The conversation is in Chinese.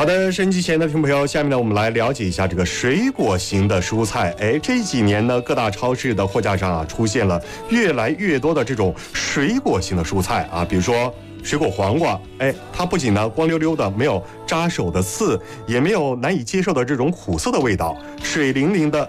好的，收音机前的听众朋友，下面呢，我们来了解一下这个水果型的蔬菜。这几年呢，各大超市的货架上啊，出现了越来越多的这种水果型的蔬菜啊，比如说水果黄瓜，它不仅呢光溜溜的，没有扎手的刺，也没有难以接受的这种苦涩的味道，水灵灵的